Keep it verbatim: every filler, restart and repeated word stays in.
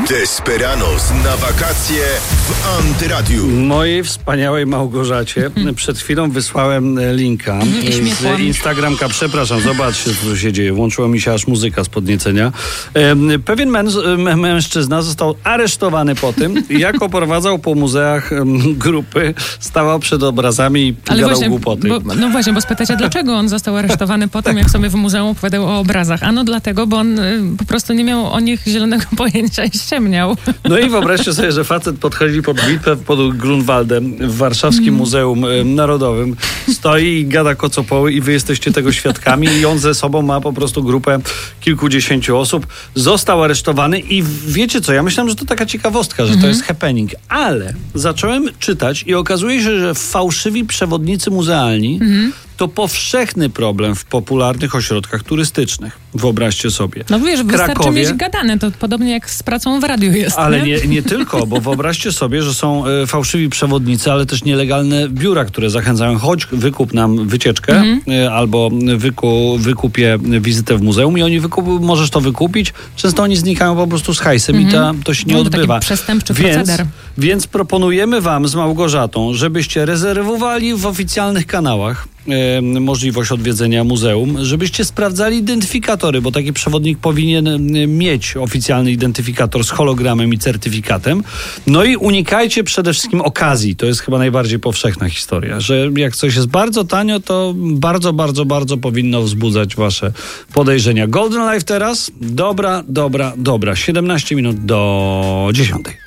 Desperados na wakacje w Antyradiu. Mojej wspaniałej Małgorzacie przed chwilą wysłałem linka z Instagramka. Przepraszam, zobaczcie, co się dzieje. Włączyła mi się aż muzyka z podniecenia. Pewien męż- mężczyzna został aresztowany po tym, jak oprowadzał po muzeach grupy, stawał przed obrazami i Ale gadał właśnie, głupoty. Bo, no właśnie, bo spytacie, dlaczego on został aresztowany po tym, jak sobie w muzeum opowiadał o obrazach? Ano dlatego, bo on y, po prostu nie miał o nich zielonego pojęcia i ściemniał. No i wyobraźcie sobie, że facet podchodzi pod bitwę pod Grunwaldem w Warszawskim mm. Muzeum Narodowym, stoi i gada kocopoły i wy jesteście tego świadkami i on ze sobą ma po prostu grupę kilkudziesięciu osób. Został aresztowany i wiecie co, ja myślałem, że to taka ciekawostka, że mm-hmm. to jest happening, ale zacząłem czytać i okazuje się, że fałszywi przewodnicy muzealni mm-hmm. to powszechny problem w popularnych ośrodkach turystycznych. Wyobraźcie sobie. No wiesz, wystarczy Krakowie, mieć gadane, to podobnie jak z pracą w radiu jest. ale nie, nie, nie tylko, bo wyobraźcie sobie, że są e, fałszywi przewodnicy, ale też nielegalne biura, które zachęcają, chodź wykup nam wycieczkę mm-hmm. e, albo wyku, wykupię wizytę w muzeum i oni wykup, możesz to wykupić. Często oni znikają po prostu z hajsem mm-hmm. i ta, to się nie no, to odbywa. Taki przestępczy więc, proceder. więc proponujemy wam z Małgorzatą, żebyście rezerwowali w oficjalnych kanałach e, możliwość odwiedzenia muzeum, żebyście sprawdzali identyfikatory, bo taki przewodnik powinien mieć oficjalny identyfikator z hologramem i certyfikatem. No i unikajcie przede wszystkim okazji. To jest chyba najbardziej powszechna historia, że jak coś jest bardzo tanio, to bardzo, bardzo, bardzo powinno wzbudzać wasze podejrzenia. Golden Life teraz? Dobra, dobra, dobra. siedemnaście minut do dziesiątej.